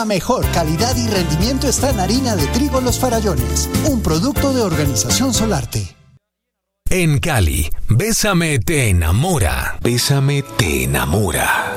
La mejor calidad y rendimiento está en harina de trigo Los Farallones, un producto de Organización Solarte. En Cali, Bésame te enamora. Bésame te enamora.